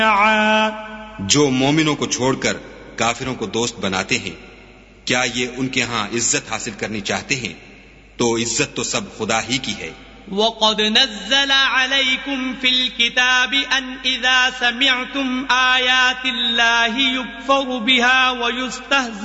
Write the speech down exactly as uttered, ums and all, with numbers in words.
जो मोमिनों को छोड़कर काफिरों को दोस्त बनाते हैं, क्या ये उनके यहाँ इज्जत हासिल करनी चाहते हैं? तो इज्जत तो सब खुदा ही की है। وَقَدْ نَزَّلَ عَلَيْكُمْ فِي الْكِتَابِ أَنْ إِذَا سَمِعْتُمْ آيَاتِ اللَّهِ يُكْفَرُ بِهَا وَيُسْتَهْزَأُ